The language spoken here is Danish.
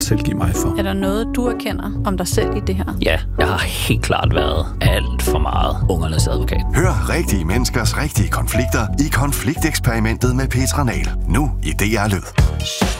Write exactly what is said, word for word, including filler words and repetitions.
tilgive mig for. Er der noget, du erkender om dig selv i det her? Ja, jeg har helt klart været alt for meget ungernes advokat. Hør rigtige menneskers rigtige konflikter i Konflikteksperimentet med Petra Nahl. Nu i D R Lyd.